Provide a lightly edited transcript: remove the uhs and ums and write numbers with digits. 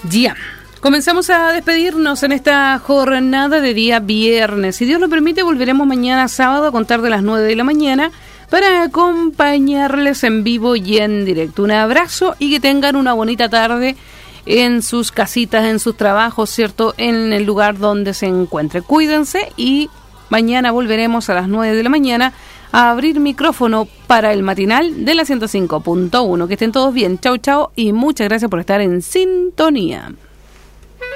Ya, comenzamos a despedirnos en esta jornada de día viernes. Si Dios lo permite, volveremos mañana sábado a contar de las 9 de la mañana para acompañarles en vivo y en directo. Un abrazo y que tengan una bonita tarde en sus casitas, en sus trabajos, ¿cierto? En el lugar donde se encuentre. Cuídense y mañana volveremos a las 9 de la mañana a abrir micrófono para el matinal de la 105.1. Que estén todos bien. Chau, chau y muchas gracias por estar en sintonía.